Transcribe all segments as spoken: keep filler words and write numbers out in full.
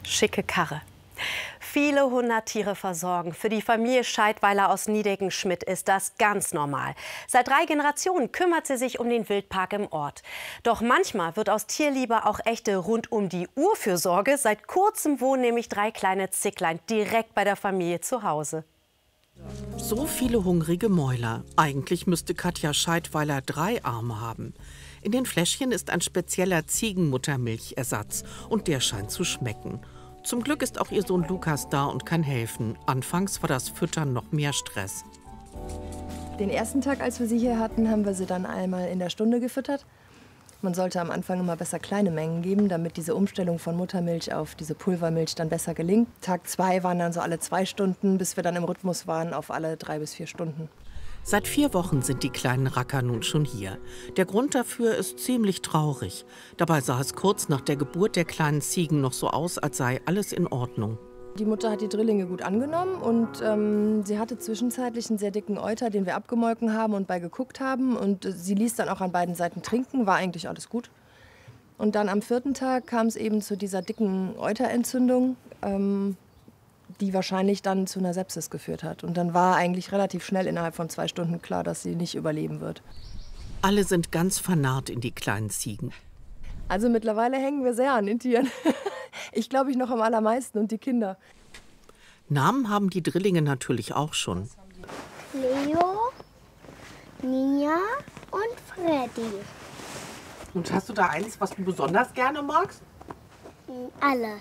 Schicke Karre. Viele hundert Tiere versorgen. Für die Familie Scheidweiler aus Niedecken-Schmidt ist das ganz normal. Seit drei Generationen kümmert sie sich um den Wildpark im Ort. Doch manchmal wird aus Tierliebe auch echte Rund-um-die-Uhr-Fürsorge. Seit kurzem wohnen nämlich drei kleine Zicklein direkt bei der Familie zu Hause. So viele hungrige Mäuler. Eigentlich müsste Katja Scheidweiler drei Arme haben. In den Fläschchen ist ein spezieller Ziegenmuttermilchersatz und der scheint zu schmecken. Zum Glück ist auch ihr Sohn Lukas da und kann helfen. Anfangs war das Füttern noch mehr Stress. Den ersten Tag, als wir sie hier hatten, haben wir sie dann einmal in der Stunde gefüttert. Man sollte am Anfang immer besser kleine Mengen geben, damit diese Umstellung von Muttermilch auf diese Pulvermilch dann besser gelingt. Tag zwei waren dann so alle zwei Stunden, bis wir dann im Rhythmus waren auf alle drei bis vier Stunden. Seit vier Wochen sind die kleinen Racker nun schon hier. Der Grund dafür ist ziemlich traurig. Dabei sah es kurz nach der Geburt der kleinen Ziegen noch so aus, als sei alles in Ordnung. Die Mutter hat die Drillinge gut angenommen und ähm, sie hatte zwischenzeitlich einen sehr dicken Euter, den wir abgemolken haben und bei geguckt haben. Und äh, sie ließ dann auch an beiden Seiten trinken, war eigentlich alles gut. Und dann am vierten Tag kam es eben zu dieser dicken Euterentzündung, ähm, die wahrscheinlich dann zu einer Sepsis geführt hat. Und dann war eigentlich relativ schnell innerhalb von zwei Stunden klar, dass sie nicht überleben wird. Alle sind ganz vernarrt in die kleinen Ziegen. Also mittlerweile hängen wir sehr an den Tieren. Ich glaube, ich noch am allermeisten und die Kinder. Namen haben die Drillinge natürlich auch schon. Leo, Nia und Freddy. Und hast du da eins, was du besonders gerne magst? Alle.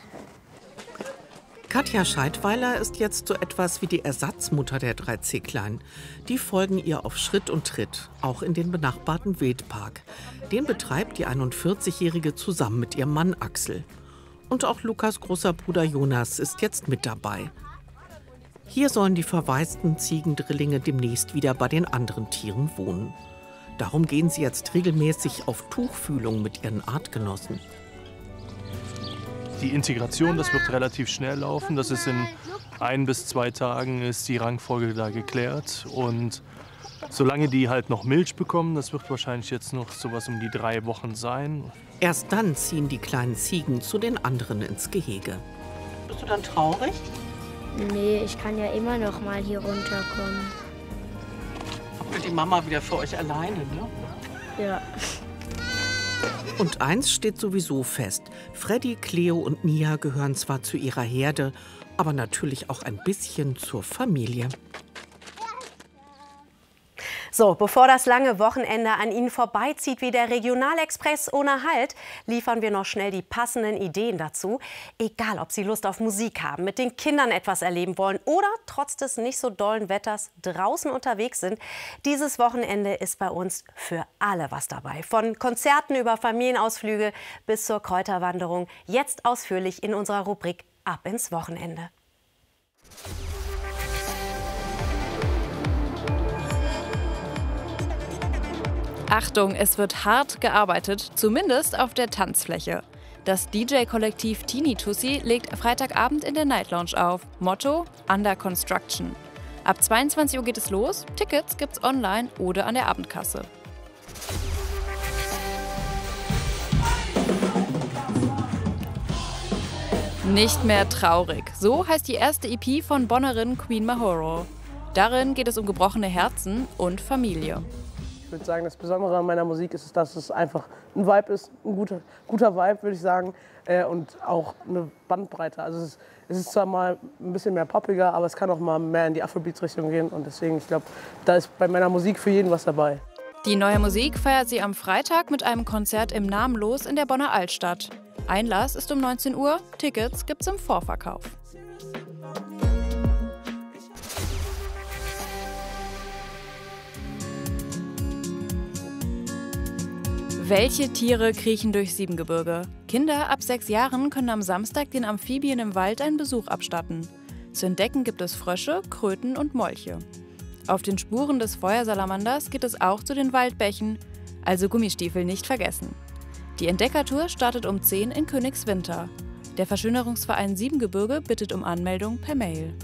Katja Scheidweiler ist jetzt so etwas wie die Ersatzmutter der drei Zicklein. Die folgen ihr auf Schritt und Tritt, auch in den benachbarten Wildpark. Den betreibt die einundvierzigjährige zusammen mit ihrem Mann Axel. Und auch Lukas großer Bruder Jonas ist jetzt mit dabei. Hier sollen die verwaisten Ziegendrillinge demnächst wieder bei den anderen Tieren wohnen. Darum gehen sie jetzt regelmäßig auf Tuchfühlung mit ihren Artgenossen. Die Integration, das wird relativ schnell laufen. Das ist in ein bis zwei Tagen ist die Rangfolge da geklärt. Und solange die halt noch Milch bekommen, das wird wahrscheinlich jetzt noch sowas um die drei Wochen sein. Erst dann ziehen die kleinen Ziegen zu den anderen ins Gehege. Bist du dann traurig? Nee, ich kann ja immer noch mal hier runterkommen. Habt ihr die Mama wieder für euch alleine, ne? Ja. Und eins steht sowieso fest. Freddy, Cleo und Nia gehören zwar zu ihrer Herde, aber natürlich auch ein bisschen zur Familie. So, bevor das lange Wochenende an Ihnen vorbeizieht wie der Regionalexpress ohne Halt, liefern wir noch schnell die passenden Ideen dazu. Egal, ob Sie Lust auf Musik haben, mit den Kindern etwas erleben wollen oder trotz des nicht so dollen Wetters draußen unterwegs sind. Dieses Wochenende ist bei uns für alle was dabei. Von Konzerten über Familienausflüge bis zur Kräuterwanderung. Jetzt ausführlich in unserer Rubrik Ab ins Wochenende. Achtung, es wird hart gearbeitet, zumindest auf der Tanzfläche. Das D J-Kollektiv Teeny Tussi legt Freitagabend in der Night Lounge auf. Motto: Under Construction. Ab zweiundzwanzig Uhr geht es los. Tickets gibt's online oder an der Abendkasse. Nicht mehr traurig. So heißt die erste E P von Bonnerin Queen Mahoro. Darin geht es um gebrochene Herzen und Familie. Ich würde sagen, das Besondere an meiner Musik ist, dass es einfach ein Vibe ist, ein guter, guter Vibe, würde ich sagen, äh, und auch eine Bandbreite. Also es ist, es ist zwar mal ein bisschen mehr poppiger, aber es kann auch mal mehr in die Afrobeats-Richtung gehen. Und deswegen, ich glaube, da ist bei meiner Musik für jeden was dabei. Die neue Musik feiert sie am Freitag mit einem Konzert im Namenlos in der Bonner Altstadt. Einlass ist um neunzehn Uhr, Tickets gibt's im Vorverkauf. Welche Tiere kriechen durch Siebengebirge? Kinder ab sechs Jahren können am Samstag den Amphibien im Wald einen Besuch abstatten. Zu entdecken gibt es Frösche, Kröten und Molche. Auf den Spuren des Feuersalamanders geht es auch zu den Waldbächen, also Gummistiefel nicht vergessen. Die Entdeckertour startet um zehn in Königswinter. Der Verschönerungsverein Siebengebirge bittet um Anmeldung per Mail.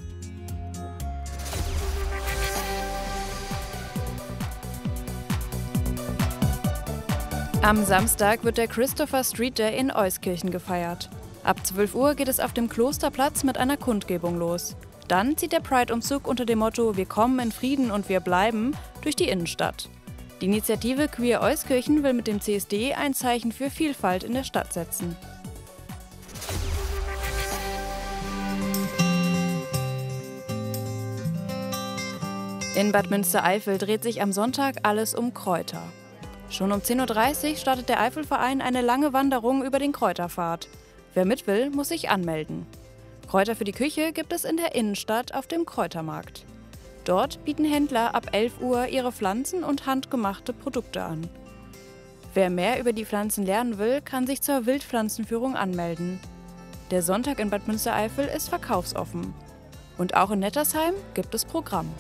Am Samstag wird der Christopher Street Day in Euskirchen gefeiert. Ab zwölf Uhr geht es auf dem Klosterplatz mit einer Kundgebung los. Dann zieht der Pride-Umzug unter dem Motto „Wir kommen in Frieden und wir bleiben" durch die Innenstadt. Die Initiative Queer Euskirchen will mit dem C S D ein Zeichen für Vielfalt in der Stadt setzen. In Bad Münstereifel dreht sich am Sonntag alles um Kräuter. Schon um zehn Uhr dreißig startet der Eifelverein eine lange Wanderung über den Kräuterpfad. Wer mit will, muss sich anmelden. Kräuter für die Küche gibt es in der Innenstadt auf dem Kräutermarkt. Dort bieten Händler ab elf Uhr ihre Pflanzen und handgemachte Produkte an. Wer mehr über die Pflanzen lernen will, kann sich zur Wildpflanzenführung anmelden. Der Sonntag in Bad Münstereifel ist verkaufsoffen. Und auch in Nettersheim gibt es Programm.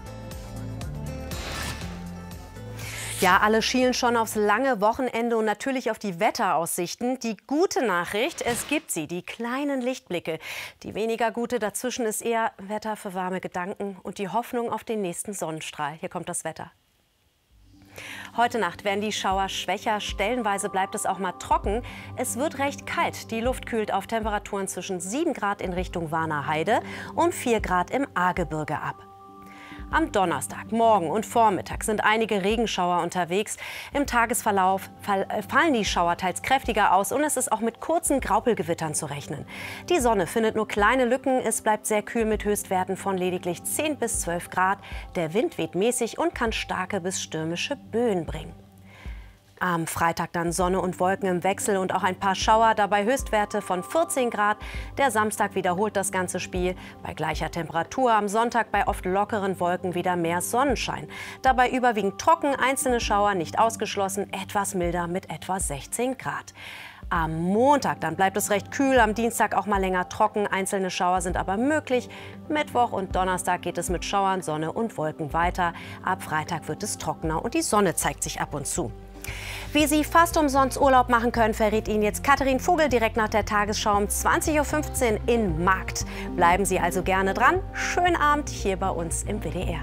Ja, alle schielen schon aufs lange Wochenende und natürlich auf die Wetteraussichten. Die gute Nachricht, es gibt sie, die kleinen Lichtblicke. Die weniger gute dazwischen ist eher Wetter für warme Gedanken und die Hoffnung auf den nächsten Sonnenstrahl. Hier kommt das Wetter. Heute Nacht werden die Schauer schwächer, stellenweise bleibt es auch mal trocken. Es wird recht kalt, die Luft kühlt auf Temperaturen zwischen sieben Grad in Richtung Warner Heide und vier Grad im Ahrgebirge ab. Am Donnerstag, morgen und Vormittag sind einige Regenschauer unterwegs. Im Tagesverlauf fallen die Schauer teils kräftiger aus und es ist auch mit kurzen Graupelgewittern zu rechnen. Die Sonne findet nur kleine Lücken, es bleibt sehr kühl mit Höchstwerten von lediglich zehn bis zwölf Grad. Der Wind weht mäßig und kann starke bis stürmische Böen bringen. Am Freitag dann Sonne und Wolken im Wechsel und auch ein paar Schauer, dabei Höchstwerte von vierzehn Grad. Der Samstag wiederholt das ganze Spiel. Bei gleicher Temperatur am Sonntag bei oft lockeren Wolken wieder mehr Sonnenschein. Dabei überwiegend trocken, einzelne Schauer nicht ausgeschlossen, etwas milder mit etwa sechzehn Grad. Am Montag dann bleibt es recht kühl, am Dienstag auch mal länger trocken, einzelne Schauer sind aber möglich. Mittwoch und Donnerstag geht es mit Schauern, Sonne und Wolken weiter. Ab Freitag wird es trockener und die Sonne zeigt sich ab und zu. Wie Sie fast umsonst Urlaub machen können, verrät Ihnen jetzt Katharin Vogel direkt nach der Tagesschau um zwanzig Uhr fünfzehn in Markt. Bleiben Sie also gerne dran. Schönen Abend hier bei uns im W D R.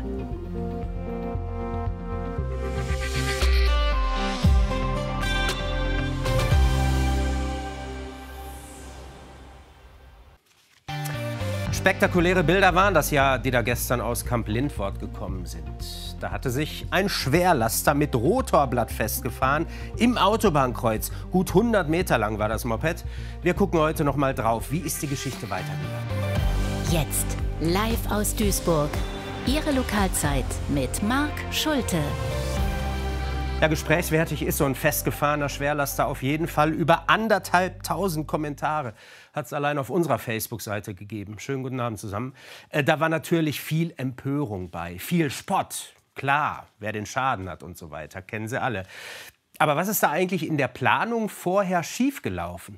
Spektakuläre Bilder waren das ja, die da gestern aus Kamp Lindfort gekommen sind. Da hatte sich ein Schwerlaster mit Rotorblatt festgefahren im Autobahnkreuz. Gut hundert Meter lang war das Moped. Wir gucken heute noch mal drauf. Wie ist die Geschichte weitergegangen? Jetzt live aus Duisburg. Ihre Lokalzeit mit Marc Schulte. Ja, gesprächswertig ist so ein festgefahrener Schwerlaster auf jeden Fall. Über anderthalb tausend Kommentare hat es allein auf unserer Facebook-Seite gegeben. Schönen guten Abend zusammen. Äh, da war natürlich viel Empörung bei, viel Spott. Klar, wer den Schaden hat und so weiter, kennen Sie alle. Aber was ist da eigentlich in der Planung vorher schiefgelaufen?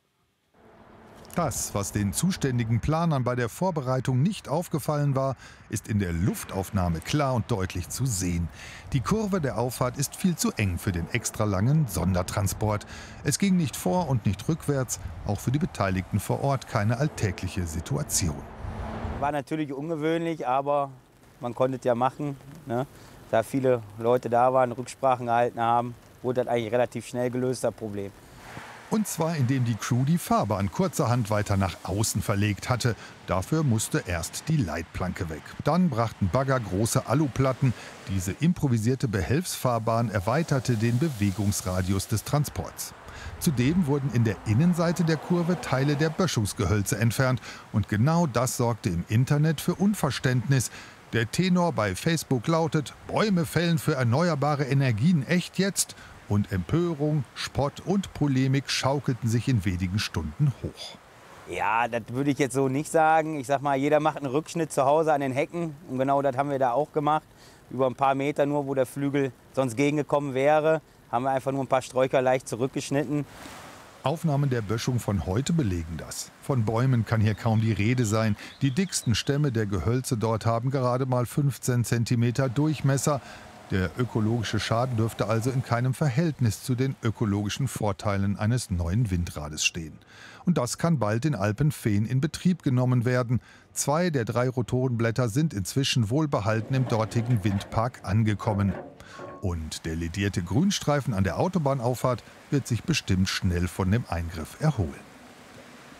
Das, was den zuständigen Planern bei der Vorbereitung nicht aufgefallen war, ist in der Luftaufnahme klar und deutlich zu sehen. Die Kurve der Auffahrt ist viel zu eng für den extra langen Sondertransport. Es ging nicht vor und nicht rückwärts, auch für die Beteiligten vor Ort keine alltägliche Situation. War natürlich ungewöhnlich, aber man konnte es ja machen, ne? Da viele Leute da waren, Rücksprachen gehalten haben, wurde das eigentlich relativ schnell gelöst, das Problem. Und zwar, indem die Crew die Fahrbahn kurzerhand weiter nach außen verlegt hatte. Dafür musste erst die Leitplanke weg. Dann brachten Bagger große Aluplatten. Diese improvisierte Behelfsfahrbahn erweiterte den Bewegungsradius des Transports. Zudem wurden in der Innenseite der Kurve Teile der Böschungsgehölze entfernt. Und genau das sorgte im Internet für Unverständnis. Der Tenor bei Facebook lautet: Bäume fällen für erneuerbare Energien echt jetzt? Und Empörung, Spott und Polemik schaukelten sich in wenigen Stunden hoch. Ja, das würde ich jetzt so nicht sagen. Ich sag mal, jeder macht einen Rückschnitt zu Hause an den Hecken. Und genau das haben wir da auch gemacht. Über ein paar Meter nur, wo der Flügel sonst gegengekommen wäre, haben wir einfach nur ein paar Sträucher leicht zurückgeschnitten. Aufnahmen der Böschung von heute belegen das. Von Bäumen kann hier kaum die Rede sein. Die dicksten Stämme der Gehölze dort haben gerade mal fünfzehn Zentimeter Durchmesser. Der ökologische Schaden dürfte also in keinem Verhältnis zu den ökologischen Vorteilen eines neuen Windrades stehen. Und das kann bald in Alpenfehn in Betrieb genommen werden. Zwei der drei Rotorenblätter sind inzwischen wohlbehalten im dortigen Windpark angekommen. Und der ledierte Grünstreifen an der Autobahnauffahrt wird sich bestimmt schnell von dem Eingriff erholen.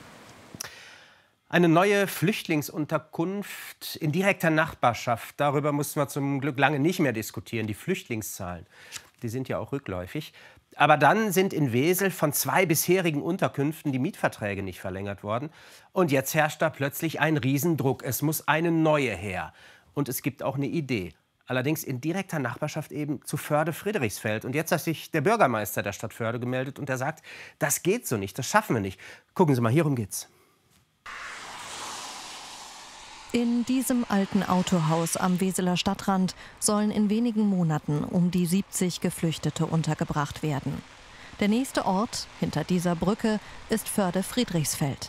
Eine neue Flüchtlingsunterkunft in direkter Nachbarschaft. Darüber mussten wir zum Glück lange nicht mehr diskutieren. Die Flüchtlingszahlen, die sind ja auch rückläufig. Aber dann sind in Wesel von zwei bisherigen Unterkünften die Mietverträge nicht verlängert worden. Und jetzt herrscht da plötzlich ein Riesendruck. Es muss eine neue her. Und es gibt auch eine Idee. Allerdings in direkter Nachbarschaft eben zu Förde-Friedrichsfeld. Und jetzt hat sich der Bürgermeister der Stadt Förde gemeldet und der sagt, das geht so nicht, das schaffen wir nicht. Gucken Sie mal, hierum geht's. In diesem alten Autohaus am Weseler Stadtrand sollen in wenigen Monaten um die siebzig Geflüchtete untergebracht werden. Der nächste Ort hinter dieser Brücke ist Förde-Friedrichsfeld.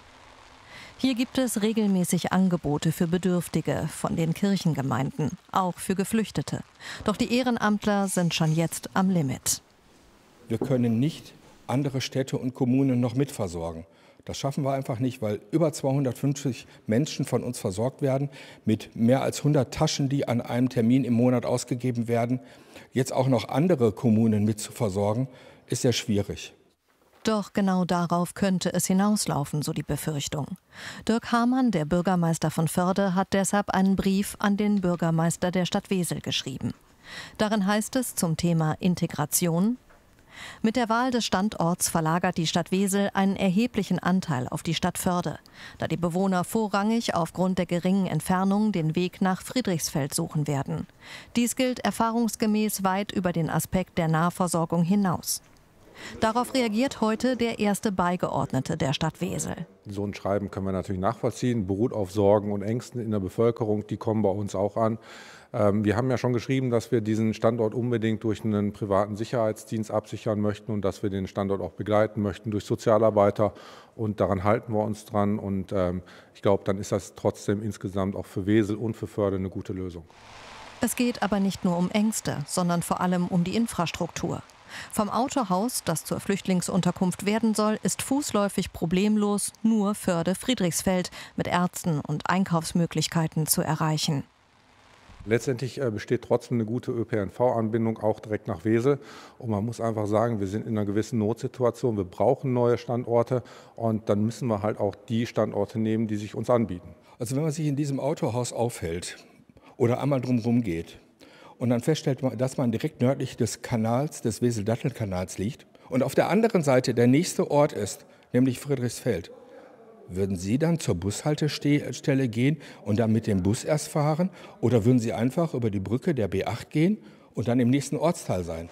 Hier gibt es regelmäßig Angebote für Bedürftige von den Kirchengemeinden, auch für Geflüchtete. Doch die Ehrenamtler sind schon jetzt am Limit. Wir können nicht andere Städte und Kommunen noch mitversorgen. Das schaffen wir einfach nicht, weil über zweihundertfünfzig Menschen von uns versorgt werden, mit mehr als hundert Taschen, die an einem Termin im Monat ausgegeben werden. Jetzt auch noch andere Kommunen mit zu versorgen, ist sehr schwierig. Doch genau darauf könnte es hinauslaufen, so die Befürchtung. Dirk Hamann, der Bürgermeister von Förde, hat deshalb einen Brief an den Bürgermeister der Stadt Wesel geschrieben. Darin heißt es zum Thema Integration: Mit der Wahl des Standorts verlagert die Stadt Wesel einen erheblichen Anteil auf die Stadt Förde, da die Bewohner vorrangig aufgrund der geringen Entfernung den Weg nach Friedrichsfeld suchen werden. Dies gilt erfahrungsgemäß weit über den Aspekt der Nahversorgung hinaus. Darauf reagiert heute der erste Beigeordnete der Stadt Wesel. So ein Schreiben können wir natürlich nachvollziehen, beruht auf Sorgen und Ängsten in der Bevölkerung, die kommen bei uns auch an. Wir haben ja schon geschrieben, dass wir diesen Standort unbedingt durch einen privaten Sicherheitsdienst absichern möchten und dass wir den Standort auch begleiten möchten durch Sozialarbeiter. Und daran halten wir uns dran. Und ich glaube, dann ist das trotzdem insgesamt auch für Wesel und für Förde eine gute Lösung. Es geht aber nicht nur um Ängste, sondern vor allem um die Infrastruktur. Vom Autohaus, das zur Flüchtlingsunterkunft werden soll, ist fußläufig problemlos nur Förde-Friedrichsfeld mit Ärzten und Einkaufsmöglichkeiten zu erreichen. Letztendlich besteht trotzdem eine gute Ö P N V-Anbindung auch direkt nach Wesel. Und man muss einfach sagen, wir sind in einer gewissen Notsituation. Wir brauchen neue Standorte und dann müssen wir halt auch die Standorte nehmen, die sich uns anbieten. Also wenn man sich in diesem Autohaus aufhält oder einmal drumherum geht und dann feststellt, dass man direkt nördlich des Kanals, des Wesel-Datteln-Kanals liegt und auf der anderen Seite der nächste Ort ist, nämlich Friedrichsfeld, würden Sie dann zur Bushaltestelle gehen und dann mit dem Bus erst fahren? Oder würden Sie einfach über die Brücke der B acht gehen und dann im nächsten Ortsteil sein?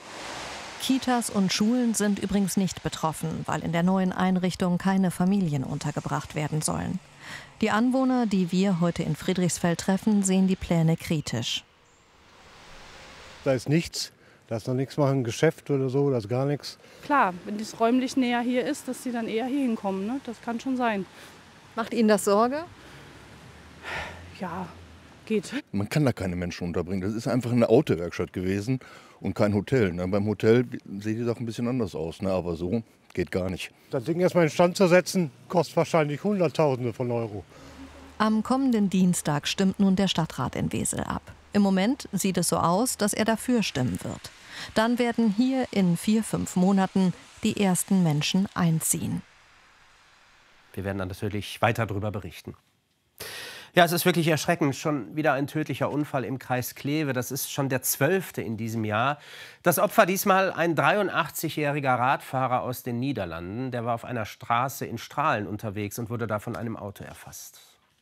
Kitas und Schulen sind übrigens nicht betroffen, weil in der neuen Einrichtung keine Familien untergebracht werden sollen. Die Anwohner, die wir heute in Friedrichsfeld treffen, sehen die Pläne kritisch. Da ist nichts, da ist noch nichts machen, Geschäft oder so, da ist gar nichts. Klar, wenn es räumlich näher hier ist, dass sie dann eher hier hinkommen, ne? Das kann schon sein. Macht Ihnen das Sorge? Ja, geht. Man kann da keine Menschen unterbringen. Das ist einfach eine Autowerkstatt gewesen und kein Hotel. Ne? Beim Hotel sieht die Sache ein bisschen anders aus, ne? Aber so geht gar nicht. Das Ding erstmal in Stand zu setzen, kostet wahrscheinlich Hunderttausende von Euro. Am kommenden Dienstag stimmt nun der Stadtrat in Wesel ab. Im Moment sieht es so aus, dass er dafür stimmen wird. Dann werden hier in vier, fünf Monaten die ersten Menschen einziehen. Wir werden dann natürlich weiter darüber berichten. Ja, es ist wirklich erschreckend. Schon wieder ein tödlicher Unfall im Kreis Kleve. Das ist schon der zwölfte in diesem Jahr. Das Opfer diesmal ein dreiundachtzigjähriger Radfahrer aus den Niederlanden. Der war auf einer Straße in Strahlen unterwegs und wurde da von einem Auto erfasst.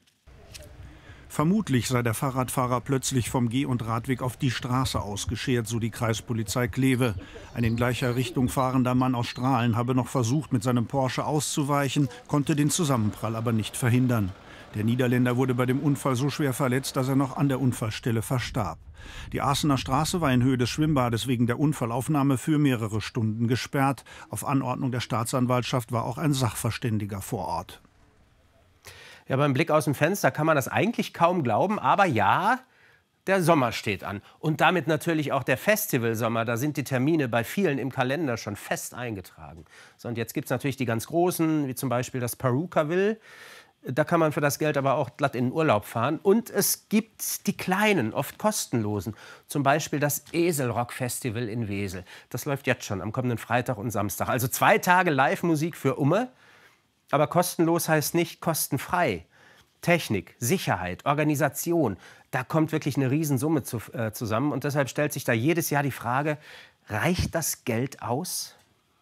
Vermutlich sei der Fahrradfahrer plötzlich vom Geh- und Radweg auf die Straße ausgeschert, so die Kreispolizei Kleve. Ein in gleicher Richtung fahrender Mann aus Strahlen habe noch versucht, mit seinem Porsche auszuweichen, konnte den Zusammenprall aber nicht verhindern. Der Niederländer wurde bei dem Unfall so schwer verletzt, dass er noch an der Unfallstelle verstarb. Die Aachener Straße war in Höhe des Schwimmbades wegen der Unfallaufnahme für mehrere Stunden gesperrt. Auf Anordnung der Staatsanwaltschaft war auch ein Sachverständiger vor Ort. Ja, beim Blick aus dem Fenster kann man das eigentlich kaum glauben, aber ja, der Sommer steht an. Und damit natürlich auch der Festivalsommer. Da sind die Termine bei vielen im Kalender schon fest eingetragen. So, und jetzt gibt es natürlich die ganz großen, wie zum Beispiel das Perukaville. Da kann man für das Geld aber auch glatt in den Urlaub fahren. Und es gibt die kleinen, oft kostenlosen. Zum Beispiel das Eselrock-Festival in Wesel. Das läuft jetzt schon am kommenden Freitag und Samstag. Also zwei Tage Live-Musik für Umme. Aber kostenlos heißt nicht kostenfrei. Technik, Sicherheit, Organisation, da kommt wirklich eine Riesensumme zu, äh, zusammen. Und deshalb stellt sich da jedes Jahr die Frage, reicht das Geld aus?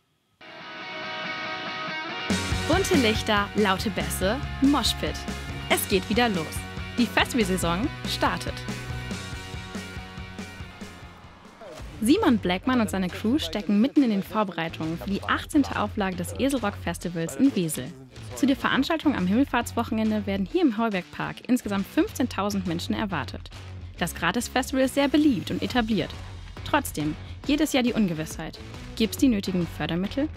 Bunte Lichter, laute Bässe, Moshpit. Es geht wieder los. Die Festivalsaison startet. Simon Blackman und seine Crew stecken mitten in den Vorbereitungen für die achtzehnte Auflage des Eselrock Festivals in Wesel. Zu der Veranstaltung am Himmelfahrtswochenende werden hier im Heubergpark insgesamt fünfzehntausend Menschen erwartet. Das Gratis-Festival ist sehr beliebt und etabliert. Trotzdem, jedes Jahr die Ungewissheit. Gibt es die nötigen Fördermittel?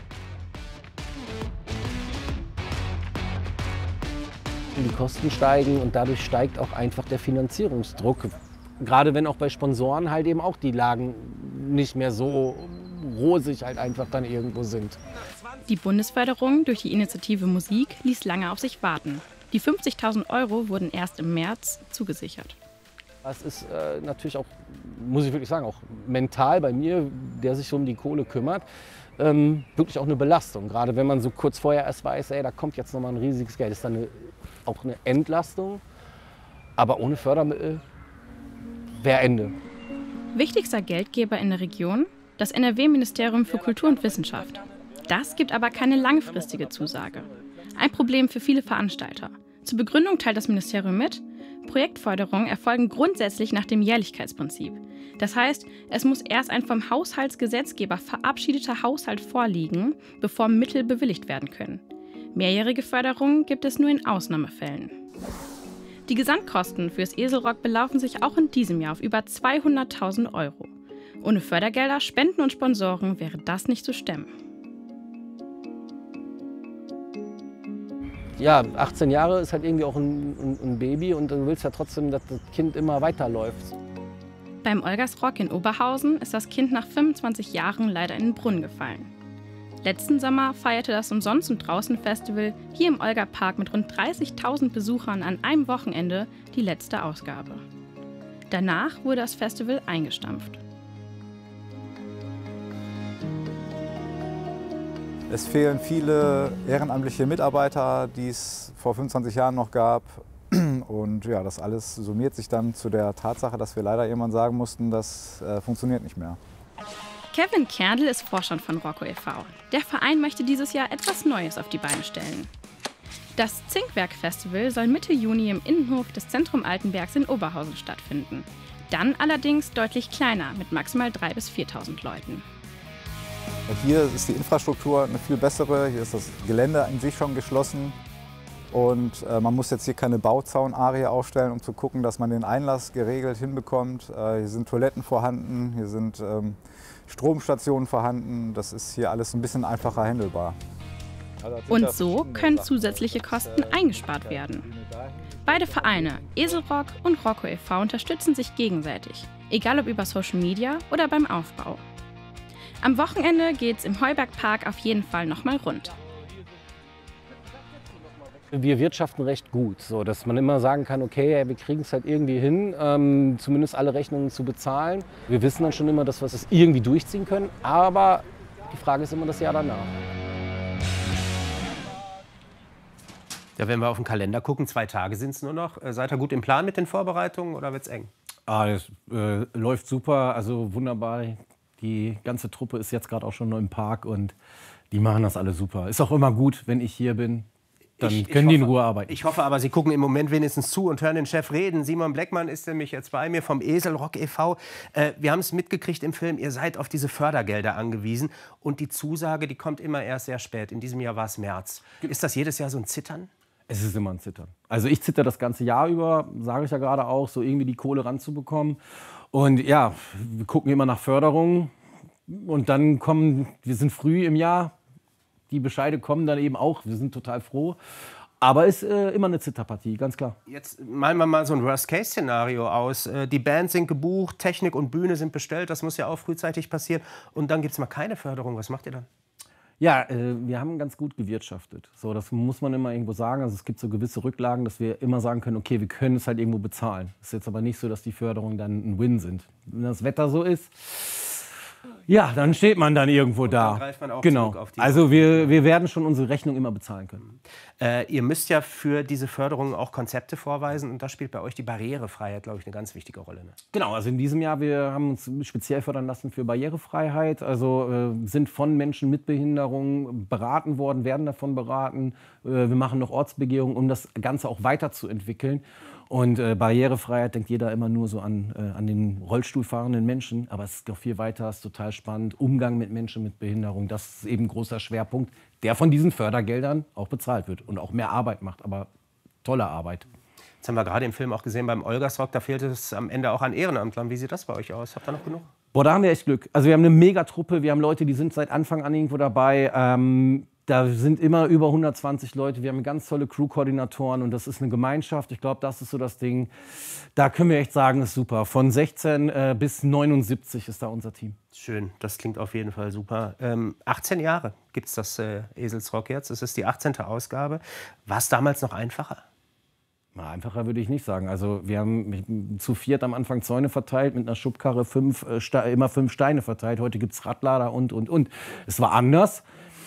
Die Kosten steigen und dadurch steigt auch einfach der Finanzierungsdruck. Gerade wenn auch bei Sponsoren halt eben auch die Lagen nicht mehr so rosig halt einfach dann irgendwo sind. Die Bundesförderung durch die Initiative Musik ließ lange auf sich warten. Die fünfzigtausend Euro wurden erst im März zugesichert. Das ist äh, natürlich auch, muss ich wirklich sagen, auch mental bei mir, der sich so um die Kohle kümmert, ähm, wirklich auch eine Belastung. Gerade wenn man so kurz vorher erst weiß, ey, da kommt jetzt nochmal ein riesiges Geld. Das ist dann eine, auch eine Entlastung, aber ohne Fördermittel wäre Ende. Wichtigster Geldgeber in der Region? Das N R W-Ministerium für Kultur und Wissenschaft. Das gibt aber keine langfristige Zusage. Ein Problem für viele Veranstalter. Zur Begründung teilt das Ministerium mit, Projektförderungen erfolgen grundsätzlich nach dem Jährlichkeitsprinzip. Das heißt, es muss erst ein vom Haushaltsgesetzgeber verabschiedeter Haushalt vorliegen, bevor Mittel bewilligt werden können. Mehrjährige Förderungen gibt es nur in Ausnahmefällen. Die Gesamtkosten fürs Eselrock belaufen sich auch in diesem Jahr auf über zweihunderttausend Euro. Ohne Fördergelder, Spenden und Sponsoren wäre das nicht zu stemmen. Ja, achtzehn Jahre ist halt irgendwie auch ein, ein, ein Baby und du willst ja trotzdem, dass das Kind immer weiterläuft. Beim Olgersrock in Oberhausen ist das Kind nach fünfundzwanzig Jahren leider in den Brunnen gefallen. Letzten Sommer feierte das Umsonst- und Draußen-Festival hier im Olga-Park mit rund dreißigtausend Besuchern an einem Wochenende die letzte Ausgabe. Danach wurde das Festival eingestampft. Es fehlen viele ehrenamtliche Mitarbeiter, die es vor fünfundzwanzig Jahren noch gab. Und ja, das alles summiert sich dann zu der Tatsache, dass wir leider irgendwann sagen mussten, das äh, funktioniert nicht mehr. Kevin Kerndl ist Vorstand von Rocco e V Der Verein möchte dieses Jahr etwas Neues auf die Beine stellen. Das Zinkwerk-Festival soll Mitte Juni im Innenhof des Zentrum Altenbergs in Oberhausen stattfinden. Dann allerdings deutlich kleiner, mit maximal dreitausend bis viertausend Leuten. Hier ist die Infrastruktur eine viel bessere, hier ist das Gelände in sich schon geschlossen. Und äh, man muss jetzt hier keine Bauzaunarie aufstellen, um zu gucken, dass man den Einlass geregelt hinbekommt. Äh, hier sind Toiletten vorhanden, hier sind ähm, Stromstationen vorhanden. Das ist hier alles ein bisschen einfacher handelbar. Und so können zusätzliche Kosten eingespart werden. Beide Vereine, Eselrock und Rocco e V, unterstützen sich gegenseitig, egal ob über Social Media oder beim Aufbau. Am Wochenende geht's im Heubergpark auf jeden Fall nochmal rund. Wir wirtschaften recht gut, so dass man immer sagen kann, okay, wir kriegen es halt irgendwie hin, ähm, zumindest alle Rechnungen zu bezahlen. Wir wissen dann schon immer, dass wir es irgendwie durchziehen können, aber die Frage ist immer das Jahr danach. Ja, wenn wir auf den Kalender gucken, zwei Tage sind es nur noch. Seid ihr gut im Plan mit den Vorbereitungen oder wird es eng? Ah, das äh, läuft super, also wunderbar. Die ganze Truppe ist jetzt gerade auch schon im Park und die machen das alle super. Ist auch immer gut, wenn ich hier bin. Dann ich, können ich die hoffe, in Ruhe arbeiten. Ich hoffe aber, Sie gucken im Moment wenigstens zu und hören den Chef reden. Simon Blackman ist nämlich jetzt bei mir vom Eselrock e V Äh, wir haben es mitgekriegt im Film, ihr seid auf diese Fördergelder angewiesen. Und die Zusage, die kommt immer erst sehr spät. In diesem Jahr war es März. Ist das jedes Jahr so ein Zittern? Es ist immer ein Zittern. Also ich zitter das ganze Jahr über, sage ich ja gerade auch, so irgendwie die Kohle ranzubekommen. Und ja, wir gucken immer nach Förderungen. Und dann kommen, wir sind früh im Jahr, die Bescheide kommen dann eben auch, wir sind total froh. Aber es ist äh, immer eine Zitterpartie, ganz klar. Jetzt malen wir mal so ein Worst-Case-Szenario aus. Äh, die Bands sind gebucht, Technik und Bühne sind bestellt, das muss ja auch frühzeitig passieren. Und dann gibt es mal keine Förderung, was macht ihr dann? Ja, äh, wir haben ganz gut gewirtschaftet. So, das muss man immer irgendwo sagen. Also es gibt so gewisse Rücklagen, dass wir immer sagen können, okay, wir können es halt irgendwo bezahlen. Es ist jetzt aber nicht so, dass die Förderungen dann ein Win sind. Wenn das Wetter so ist, Ja, dann steht man dann irgendwo Und da. dann greift man auch genau. zurück auf die Also wir, wir werden schon unsere Rechnung immer bezahlen können. Äh, ihr müsst ja für diese Förderung auch Konzepte vorweisen und da spielt bei euch die Barrierefreiheit, glaube ich, eine ganz wichtige Rolle. Ne? Genau, also in diesem Jahr, wir haben uns speziell fördern lassen für Barrierefreiheit, also äh, sind von Menschen mit Behinderung beraten worden, werden davon beraten. Äh, wir machen noch Ortsbegehungen, um das Ganze auch weiterzuentwickeln. Und äh, Barrierefreiheit denkt jeder immer nur so an, äh, an den Rollstuhlfahrenden Menschen, aber es ist noch viel weiter, es ist total spannend. Umgang mit Menschen mit Behinderung, das ist eben ein großer Schwerpunkt, der von diesen Fördergeldern auch bezahlt wird und auch mehr Arbeit macht, aber tolle Arbeit. Jetzt haben wir gerade im Film auch gesehen, beim Olgasrock, da fehlt es am Ende auch an Ehrenamtlern. Wie sieht das bei euch aus? Habt ihr noch genug? Boah, da haben wir echt Glück. Also wir haben eine Megatruppe, wir haben Leute, die sind seit Anfang an irgendwo dabei. Ähm, da sind immer über hundertzwanzig Leute. Wir haben ganz tolle Crew-Koordinatoren und das ist eine Gemeinschaft. Ich glaube, das ist so das Ding. Da können wir echt sagen, ist super. Von sechzehn äh, bis neunundsiebzig ist da unser Team. Schön, das klingt auf jeden Fall super. Ähm, achtzehn Jahre gibt es das äh, Eselsrock jetzt. Es ist die achtzehnte Ausgabe. War es damals noch einfacher? Na, einfacher würde ich nicht sagen. Also wir haben zu viert am Anfang Zäune verteilt, mit einer Schubkarre fünf, äh, immer fünf Steine verteilt. Heute gibt es Radlader und, und, und. Es war anders.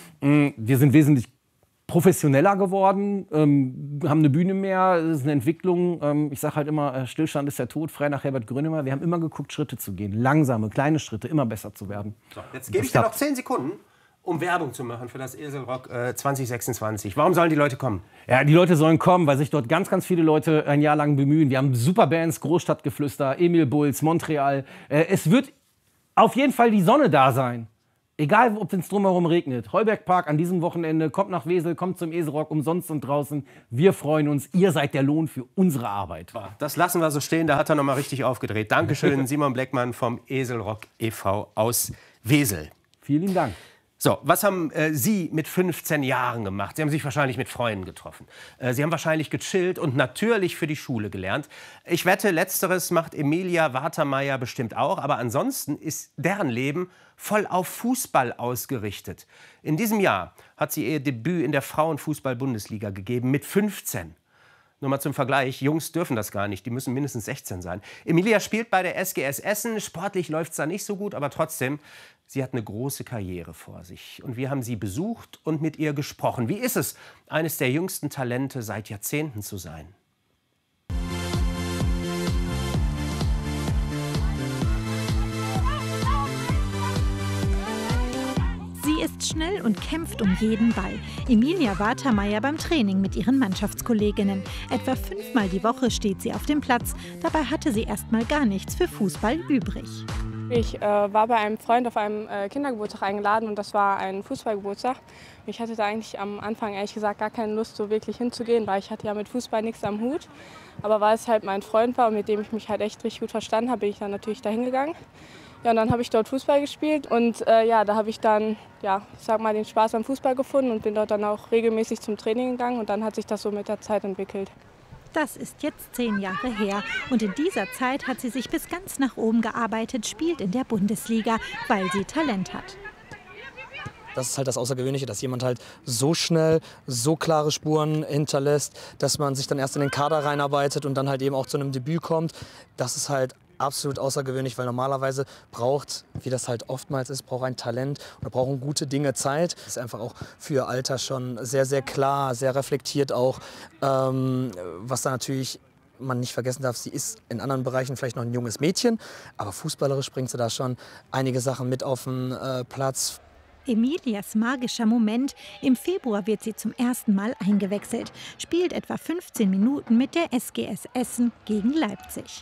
Wir sind wesentlich professioneller geworden, ähm, haben eine Bühne mehr, es ist eine Entwicklung. Ähm, ich sage halt immer, Stillstand ist der Tod, frei nach Herbert Grönemeyer. Wir haben immer geguckt, Schritte zu gehen, langsame, kleine Schritte, immer besser zu werden. So, jetzt gebe ich dir noch zehn Sekunden, um Werbung zu machen für das Eselrock äh, zwanzig sechsundzwanzig. Warum sollen die Leute kommen? Ja, die Leute sollen kommen, weil sich dort ganz, ganz viele Leute ein Jahr lang bemühen. Wir haben super Bands, Großstadtgeflüster, Emil Bulls, Montreal. Äh, es wird auf jeden Fall die Sonne da sein. Egal, ob es drumherum regnet. Heubergpark an diesem Wochenende, kommt nach Wesel, kommt zum Eselrock, umsonst und draußen. Wir freuen uns, ihr seid der Lohn für unsere Arbeit. Das lassen wir so stehen, da hat er noch mal richtig aufgedreht. Dankeschön, Simon Bleckmann vom Eselrock e V aus Wesel. Vielen Dank. So, was haben äh, Sie mit fünfzehn Jahren gemacht? Sie haben sich wahrscheinlich mit Freunden getroffen. Äh, Sie haben wahrscheinlich gechillt und natürlich für die Schule gelernt. Ich wette, letzteres macht Emilia Watermeier bestimmt auch. Aber ansonsten ist deren Leben voll auf Fußball ausgerichtet. In diesem Jahr hat sie ihr Debüt in der Frauenfußball-Bundesliga gegeben mit fünfzehn. Nur mal zum Vergleich, Jungs dürfen das gar nicht, die müssen mindestens sechzehn sein. Emilia spielt bei der S G S Essen, sportlich läuft es da nicht so gut, aber trotzdem, sie hat eine große Karriere vor sich. Und wir haben sie besucht und mit ihr gesprochen. Wie ist es, eines der jüngsten Talente seit Jahrzehnten zu sein? Sie ist schnell und kämpft um jeden Ball. Emilia Watermeier beim Training mit ihren Mannschaftskolleginnen. Etwa fünfmal die Woche steht sie auf dem Platz. Dabei hatte sie erstmal gar nichts für Fußball übrig. Ich äh, war bei einem Freund auf einem äh, Kindergeburtstag eingeladen und das war ein Fußballgeburtstag. Ich hatte da eigentlich am Anfang ehrlich gesagt gar keine Lust, so wirklich hinzugehen, weil ich hatte ja mit Fußball nichts am Hut. Aber weil es halt mein Freund war und mit dem ich mich halt echt richtig gut verstanden habe, bin ich dann natürlich da hingegangen. Ja, und dann habe ich dort Fußball gespielt und äh, ja, da habe ich dann, ja, ich sag mal, den Spaß am Fußball gefunden und bin dort dann auch regelmäßig zum Training gegangen und dann hat sich das so mit der Zeit entwickelt. Das ist jetzt zehn Jahre her und in dieser Zeit hat sie sich bis ganz nach oben gearbeitet, spielt in der Bundesliga, weil sie Talent hat. Das ist halt das Außergewöhnliche, dass jemand halt so schnell, so klare Spuren hinterlässt, dass man sich dann erst in den Kader reinarbeitet und dann halt eben auch zu einem Debüt kommt. Das ist halt absolut außergewöhnlich, weil normalerweise braucht, wie das halt oftmals ist, braucht ein Talent oder brauchen gute Dinge Zeit. Das ist einfach auch für ihr Alter schon sehr, sehr klar, sehr reflektiert auch, ähm, was da natürlich man nicht vergessen darf, sie ist in anderen Bereichen vielleicht noch ein junges Mädchen, aber fußballerisch bringt sie da schon einige Sachen mit auf den äh, Platz. Emilias magischer Moment. Im Februar wird sie zum ersten Mal eingewechselt, spielt etwa fünfzehn Minuten mit der S G S Essen gegen Leipzig.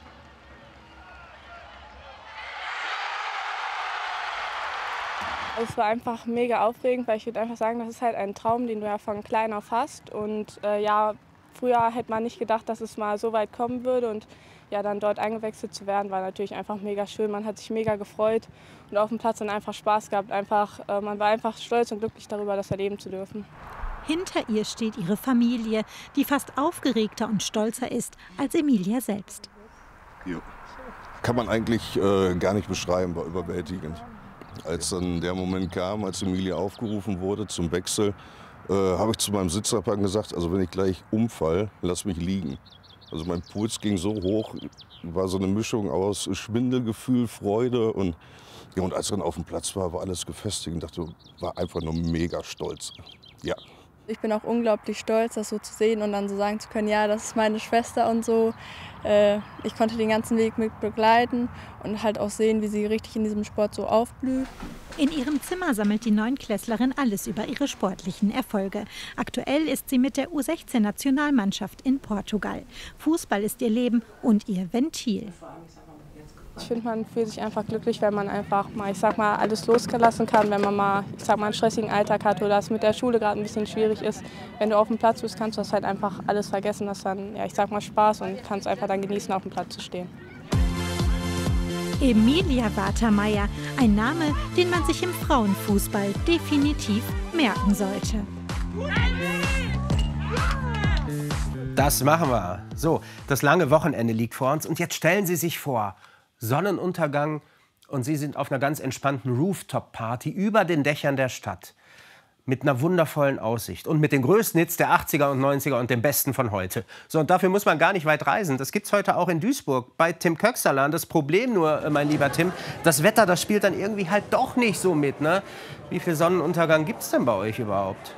Es war einfach mega aufregend, weil ich würde einfach sagen, das ist halt ein Traum, den du ja von klein auf hast. Und äh, ja, früher hätte man nicht gedacht, dass es mal so weit kommen würde. Und ja, dann dort eingewechselt zu werden, war natürlich einfach mega schön. Man hat sich mega gefreut und auf dem Platz dann einfach Spaß gehabt. Einfach, äh, man war einfach stolz und glücklich darüber, das erleben zu dürfen. Hinter ihr steht ihre Familie, die fast aufgeregter und stolzer ist als Emilia selbst. Jo. Kann man eigentlich äh, gar nicht beschreiben, war überwältigend. Als dann der Moment kam, als Emilia aufgerufen wurde zum Wechsel, äh, habe ich zu meinem Sitznachbarn gesagt, also wenn ich gleich umfall, lass mich liegen. Also mein Puls ging so hoch, war so eine Mischung aus Schwindelgefühl, Freude und, ja, und als ich dann auf dem Platz war, war alles gefestigt und dachte, war einfach nur mega stolz. Ja. Ich bin auch unglaublich stolz, das so zu sehen und dann so sagen zu können, ja, das ist meine Schwester und so. Äh, ich konnte den ganzen Weg mit begleiten und halt auch sehen, wie sie richtig in diesem Sport so aufblüht. In ihrem Zimmer sammelt die Neunklässlerin alles über ihre sportlichen Erfolge. Aktuell ist sie mit der U sechzehn Nationalmannschaft in Portugal. Fußball ist ihr Leben und ihr Ventil. Ich finde, man fühlt sich einfach glücklich, wenn man einfach mal, ich sag mal, alles losgelassen kann, wenn man mal, ich sag mal, einen stressigen Alltag hat oder es mit der Schule gerade ein bisschen schwierig ist. Wenn du auf dem Platz bist, kannst du das halt einfach alles vergessen, das dann, ja, ich sag mal, Spaß und kannst einfach dann genießen, auf dem Platz zu stehen. Emilia Watermeier, ein Name, den man sich im Frauenfußball definitiv merken sollte. Das machen wir. So, das lange Wochenende liegt vor uns und jetzt stellen Sie sich vor, Sonnenuntergang und Sie sind auf einer ganz entspannten Rooftop-Party über den Dächern der Stadt. Mit einer wundervollen Aussicht und mit den größten Hits der achtziger und neunziger und dem besten von heute. So, und dafür muss man gar nicht weit reisen. Das gibt's heute auch in Duisburg bei Tim Köxerlan. Das Problem nur, mein lieber Tim, das Wetter, das spielt dann irgendwie halt doch nicht so mit, ne? Wie viel Sonnenuntergang gibt's denn bei euch überhaupt?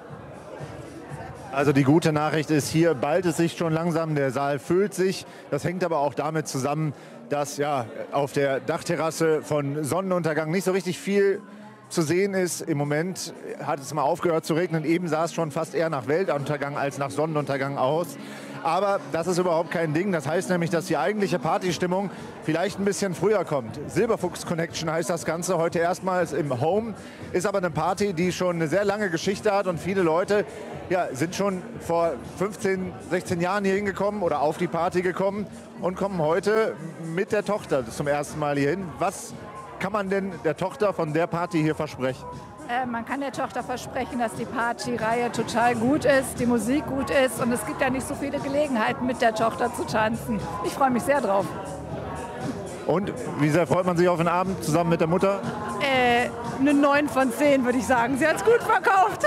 Also die gute Nachricht ist, hier ballt es sich schon langsam, der Saal füllt sich. Das hängt aber auch damit zusammen, dass ja auf der Dachterrasse von Sonnenuntergang nicht so richtig viel zu sehen ist. Im Moment hat es mal aufgehört zu regnen. Eben sah es schon fast eher nach Weltuntergang als nach Sonnenuntergang aus. Aber das ist überhaupt kein Ding. Das heißt nämlich, dass die eigentliche Partystimmung vielleicht ein bisschen früher kommt. Silberfuchs Connection heißt das Ganze heute erstmals im Home. Ist aber eine Party, die schon eine sehr lange Geschichte hat und viele Leute ja, sind schon vor fünfzehn, sechzehn Jahren hier hingekommen oder auf die Party gekommen und kommen heute mit der Tochter zum ersten Mal hier hin. Was kann man denn der Tochter von der Party hier versprechen? Äh, man kann der Tochter versprechen, dass die Partyreihe total gut ist, die Musik gut ist und es gibt ja nicht so viele Gelegenheiten, mit der Tochter zu tanzen. Ich freue mich sehr drauf. Und wie sehr freut man sich auf den Abend zusammen mit der Mutter? Äh, eine neun von zehn würde ich sagen. Sie hat es gut verkauft.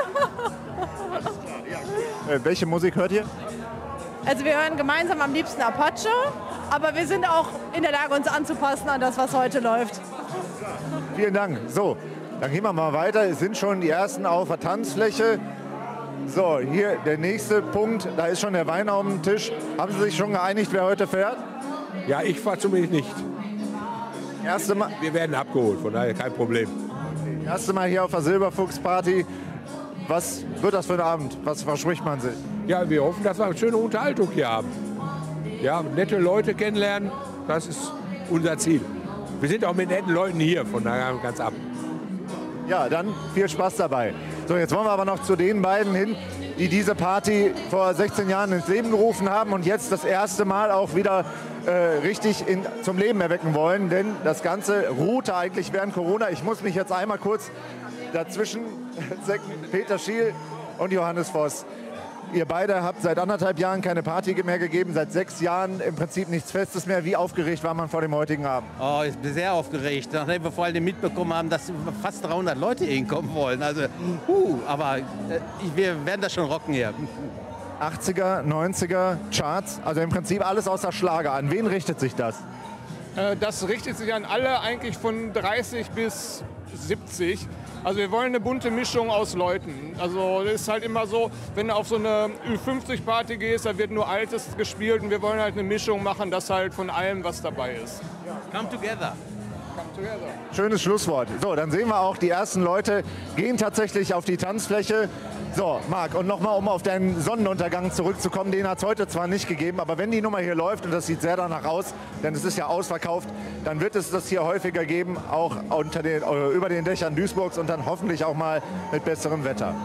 Äh, welche Musik hört ihr? Also wir hören gemeinsam am liebsten Apache, aber wir sind auch in der Lage, uns anzupassen an das, was heute läuft. Vielen Dank. So, dann gehen wir mal weiter. Es sind schon die ersten auf der Tanzfläche. So, hier der nächste Punkt. Da ist schon der Wein auf dem Tisch. Haben Sie sich schon geeinigt, wer heute fährt? Ja, ich fahre zumindest nicht. Erste Mal. Wir werden abgeholt, von daher kein Problem. Erste Mal hier auf der Silberfuchs-Party. Was wird das für ein Abend? Was verspricht man sich? Ja, wir hoffen, dass wir eine schöne Unterhaltung hier haben. Ja, nette Leute kennenlernen, das ist unser Ziel. Wir sind auch mit netten Leuten hier, von daher ganz ab. Ja, dann viel Spaß dabei. So, jetzt wollen wir aber noch zu den beiden hin, die diese Party vor sechzehn Jahren ins Leben gerufen haben und jetzt das erste Mal auch wieder äh, richtig in, zum Leben erwecken wollen. Denn das Ganze ruhte eigentlich während Corona. Ich muss mich jetzt einmal kurz dazwischen zecken. Peter Schiel und Johannes Voss. Ihr beide habt seit anderthalb Jahren keine Party mehr gegeben, seit sechs Jahren im Prinzip nichts Festes mehr. Wie aufgeregt war man vor dem heutigen Abend? Oh, ich bin sehr aufgeregt, nachdem wir vor allem mitbekommen haben, dass fast dreihundert Leute hinkommen wollen. Also, uh, aber äh, wir werden das schon rocken hier. achtziger, neunziger Charts, also im Prinzip alles außer Schlager. An wen richtet sich das? Das richtet sich an alle eigentlich von dreißig bis siebzig. Also wir wollen eine bunte Mischung aus Leuten. Also es ist halt immer so, wenn du auf so eine Ü fünfzig Party gehst, da wird nur Altes gespielt und wir wollen halt eine Mischung machen, dass halt von allem was dabei ist. Come together. Come together. Schönes Schlusswort. So, dann sehen wir auch, die ersten Leute gehen tatsächlich auf die Tanzfläche. So, Marc, und nochmal, um auf deinen Sonnenuntergang zurückzukommen, den hat es heute zwar nicht gegeben, aber wenn die Nummer hier läuft, und das sieht sehr danach aus, denn es ist ja ausverkauft, dann wird es das hier häufiger geben, auch unter den, äh, über den Dächern Duisburgs und dann hoffentlich auch mal mit besserem Wetter.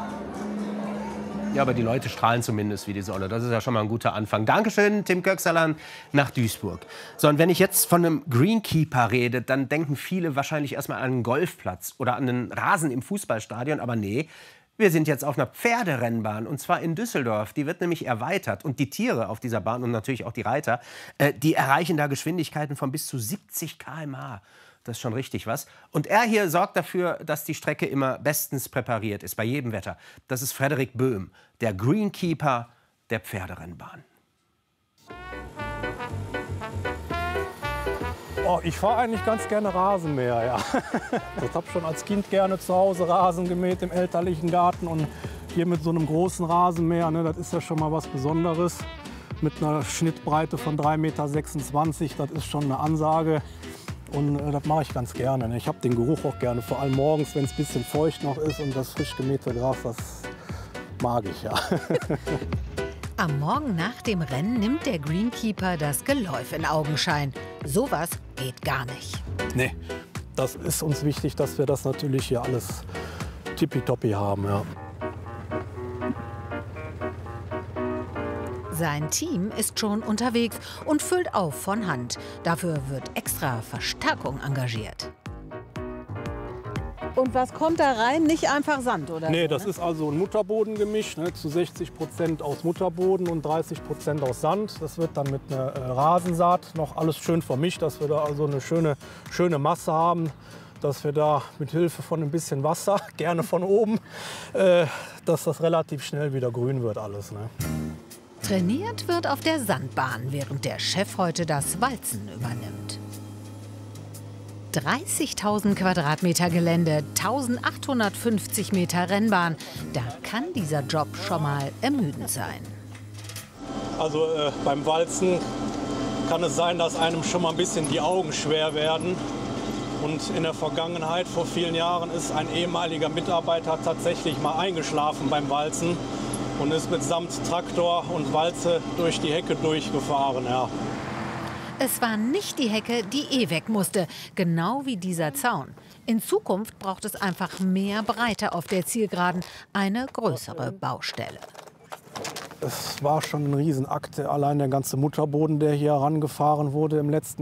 Ja, aber die Leute strahlen zumindest wie die Sonne. Das ist ja schon mal ein guter Anfang. Dankeschön, Tim Köxerlan nach Duisburg. So, und wenn ich jetzt von einem Greenkeeper rede, dann denken viele wahrscheinlich erstmal an einen Golfplatz oder an einen Rasen im Fußballstadion. Aber nee, wir sind jetzt auf einer Pferderennbahn und zwar in Düsseldorf. Die wird nämlich erweitert und die Tiere auf dieser Bahn und natürlich auch die Reiter, äh, die erreichen da Geschwindigkeiten von bis zu siebzig Kilometer pro Stunde. Das ist schon richtig was. Und er hier sorgt dafür, dass die Strecke immer bestens präpariert ist, bei jedem Wetter. Das ist Frederik Böhm, der Greenkeeper der Pferderennbahn. Oh, ich fahre eigentlich ganz gerne Rasenmäher, ja. Ich habe schon als Kind gerne zu Hause Rasen gemäht im elterlichen Garten. Und hier mit so einem großen Rasenmäher, ne, das ist ja schon mal was Besonderes. Mit einer Schnittbreite von drei Komma sechsundzwanzig Meter, das ist schon eine Ansage. Und äh, das mache ich ganz gerne. Ne. Ich habe den Geruch auch gerne, vor allem morgens, wenn es ein bisschen feucht noch ist. Und das frisch gemähte Gras, das mag ich, ja. Am Morgen nach dem Rennen nimmt der Greenkeeper das Geläuf in Augenschein. Sowas geht gar nicht. Nee, das ist uns wichtig, dass wir das natürlich hier alles tippitoppi haben, ja. Sein Team ist schon unterwegs und füllt auf von Hand. Dafür wird extra Verstärkung engagiert. Und was kommt da rein? Nicht einfach Sand, oder? Nee, so, das ne? ist also ein Mutterbodengemisch, ne, zu sechzig Prozent aus Mutterboden und dreißig Prozent aus Sand. Das wird dann mit einer äh, Rasensaat noch alles schön vermischt, dass wir da also eine schöne, schöne Masse haben. Dass wir da mit Hilfe von ein bisschen Wasser, gerne von oben, äh, dass das relativ schnell wieder grün wird alles. Ne? Trainiert wird auf der Sandbahn, während der Chef heute das Walzen übernimmt. dreißigtausend Quadratmeter Gelände, eintausendachthundertfünfzig Meter Rennbahn. Da kann dieser Job schon mal ermüdend sein. Also äh, beim Walzen kann es sein, dass einem schon mal ein bisschen die Augen schwer werden. Und in der Vergangenheit, vor vielen Jahren, ist ein ehemaliger Mitarbeiter tatsächlich mal eingeschlafen beim Walzen und ist mitsamt Traktor und Walze durch die Hecke durchgefahren. Ja. Es war nicht die Hecke, die eh weg musste, genau wie dieser Zaun. In Zukunft braucht es einfach mehr Breite auf der Zielgeraden, eine größere Baustelle. Es war schon ein Riesenakt, allein der ganze Mutterboden, der hier herangefahren wurde im letzten